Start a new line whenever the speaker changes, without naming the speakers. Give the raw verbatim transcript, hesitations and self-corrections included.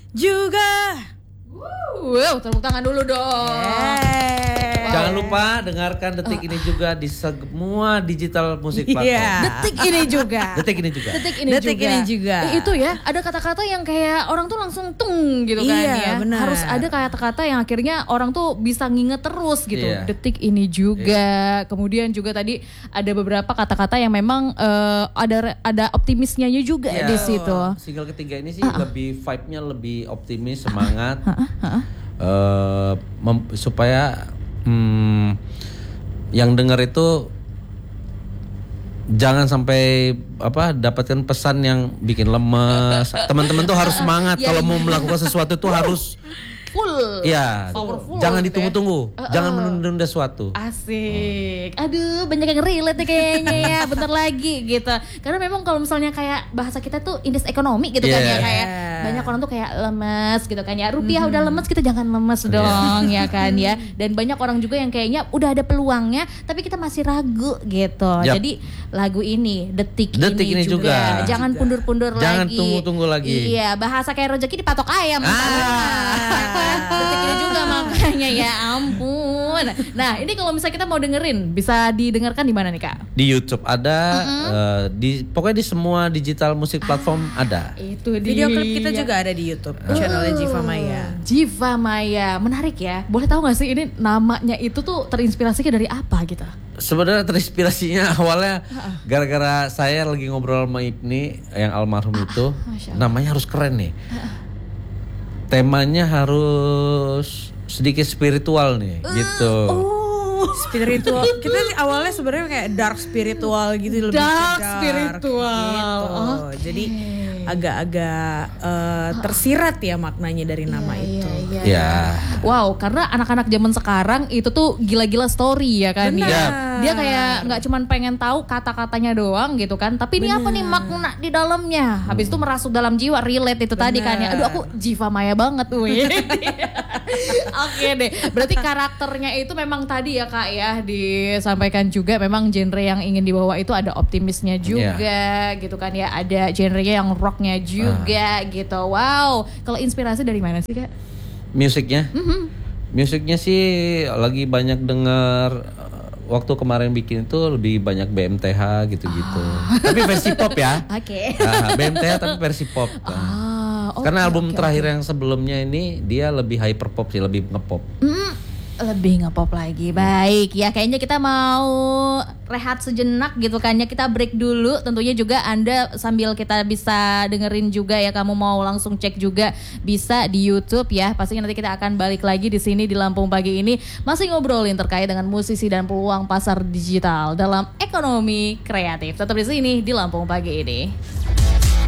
juga.
Wow, tepuk tangan dulu dong.
Yeah.
Jangan lupa dengarkan Detik Ini Juga di semua digital musik platform.
Yeah.
Detik ini juga.
Detik Ini Juga.
Detik ini
Detik
juga.
ini juga.
Eh, itu ya, ada kata-kata yang kayak orang tuh langsung tung gitu kan
Iya,
ya.
benar.
Harus ada kata-kata yang akhirnya orang tuh bisa nginget terus gitu.
Iya.
Detik ini juga. Kemudian juga tadi ada beberapa kata-kata yang memang eh, ada ada optimisnya juga
Iya.
di situ.
Single ketiga ini sih lebih vibe-nya lebih optimis, semangat. Eh, mem- supaya hmm, yang dengar itu jangan sampai apa dapatkan pesan yang bikin lemes. Teman-teman tuh harus semangat
Ya,
kalau
ya.
mau melakukan sesuatu tuh harus
Full.
ya
Powerful
jangan
gitu ya.
ditunggu-tunggu,
Uh-uh.
jangan menunda-nunda suatu.
Asik. Aduh, banyak yang relate nih kayaknya ya. Bentar lagi gitu. Karena memang kalau misalnya kayak bahasa kita tuh indeks ekonomi gitu kan ya,
Yeah.
kayak banyak orang tuh kayak lemes gitu kan ya. Rupiah udah lemes, kita jangan lemes dong ya kan ya. Dan banyak orang juga yang kayaknya udah ada peluangnya tapi kita masih ragu gitu.
Yap.
Jadi lagu ini Detik,
Detik
ini,
ini
juga.
juga.
Jangan pundur-pundur lagi.
Jangan tunggu-tunggu lagi.
Iya, bahasa kayak rezeki dipatok ayam.
Ah.
Detik ini juga makanya ya ampun. Nah ini kalau misalnya kita mau dengerin bisa didengarkan di mana nih Kak?
Di YouTube ada, eh, di pokoknya di semua digital musik platform ada.
Itu dia.
Video klip kita juga ada di YouTube channelnya Jiva Maya.
Jiva Maya, menarik ya. Boleh tahu nggak sih ini namanya itu tuh terinspirasinya dari apa gitu?
Sebenarnya terinspirasinya awalnya gara-gara saya lagi ngobrol sama Ibni yang almarhum itu,
Masya Allah.
namanya harus keren nih. Temanya harus sedikit spiritual nih, gitu.
Oh, spiritual. Kita sih awalnya sebenarnya kayak dark spiritual gitu, lebih
Dark
ke
spiritual.
Gitu.
Oke.
Jadi agak-agak eh, tersirat ya maknanya dari nama itu.
Iya, iya.
Ya.
Wow, karena anak-anak zaman sekarang itu tuh gila-gila story ya kan
Benar.
ya. Dia kayak nggak cuman pengen tahu kata-katanya doang gitu kan, tapi ini apa nih makna di dalamnya. Habis itu merasuk dalam jiwa, relate itu tadi kan ya. Aduh aku Jiva Maya banget wih. Oke deh. Berarti karakternya itu memang tadi ya Kak ya disampaikan juga memang genre yang ingin dibawa itu ada optimisnya juga gitu kan ya. Ada genrenya yang rocknya juga gitu. Wow. Kalau inspirasi dari mana sih Kak?
Musiknya, musiknya sih lagi banyak denger. Waktu kemarin bikin itu lebih banyak B M T H gitu-gitu. Tapi versi pop ya.
Oke.
Nah, B M T H tapi versi pop.
Ah, oke,
Karena album
oke,
terakhir
oke.
yang sebelumnya ini dia lebih hyper pop sih, lebih ngepop.
Hmm, lebih ngepop lagi. Baik ya, kayaknya kita mau rehat sejenak gitu kan ya. Kita break dulu. Tentunya juga Anda sambil kita bisa dengerin juga ya, kamu mau langsung cek juga bisa di YouTube ya. Pastinya nanti kita akan balik lagi di sini di Lampung Pagi ini masih ngobrolin terkait dengan musisi dan peluang pasar digital dalam ekonomi kreatif. Tetap di sini di Lampung Pagi ini.